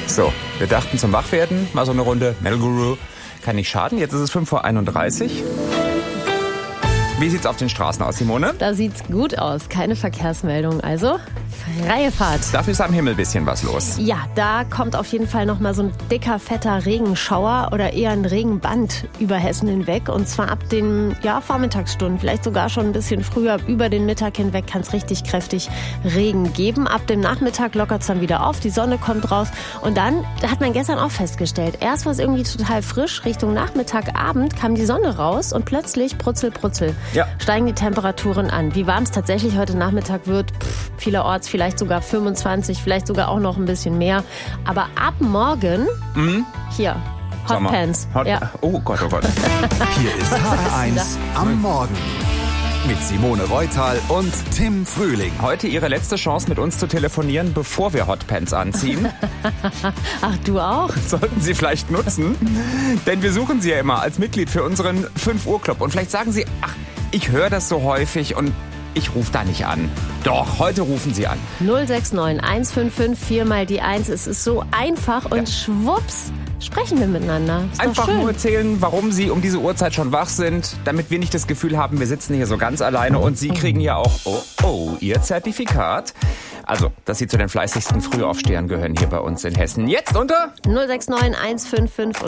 So, wir dachten zum Wachwerden, mal so eine Runde Melguru kann nicht schaden. Jetzt ist es 5:31 Uhr. Wie sieht's auf den Straßen aus, Simone? Da sieht's gut aus. Keine Verkehrsmeldung, also freie Fahrt. Dafür ist am Himmel ein bisschen was los. Ja, da kommt auf jeden Fall noch mal so ein dicker, fetter Regenschauer oder eher ein Regenband über Hessen hinweg. Und zwar ab den Vormittagsstunden, vielleicht sogar schon ein bisschen früher. Über den Mittag hinweg kann es richtig kräftig Regen geben. Ab dem Nachmittag lockert es dann wieder auf, die Sonne kommt raus. Und dann, da hat man gestern auch festgestellt, erst war es irgendwie total frisch, Richtung Nachmittag, Abend kam die Sonne raus und plötzlich brutzel, brutzel. Ja. Steigen die Temperaturen an. Wie warm es tatsächlich heute Nachmittag wird, vielerorts vielleicht sogar 25, vielleicht sogar auch noch ein bisschen mehr. Aber ab morgen, hier, Hotpants. Ja. Oh Gott, oh Gott. Hier ist HR1 am Morgen. Mit Simone Reutal und Tim Frühling. Heute Ihre letzte Chance, mit uns zu telefonieren, bevor wir Hotpants anziehen. Ach, du auch? Sollten Sie vielleicht nutzen, denn wir suchen Sie ja immer als Mitglied für unseren 5 Uhr Club. Und vielleicht sagen Sie, ach, ich höre das so häufig und ich rufe da nicht an. Doch, heute rufen Sie an. 069 155 4 mal die 1. Es ist so einfach und schwupps sprechen wir miteinander. Ist Einfach doch schön. nur erzählen, warum Sie um diese Uhrzeit schon wach sind, damit wir nicht das Gefühl haben, wir sitzen hier so ganz alleine und Sie kriegen ja auch, Ihr Zertifikat. Also, dass Sie zu den fleißigsten Frühaufstehern gehören hier bei uns in Hessen. Jetzt unter 069 155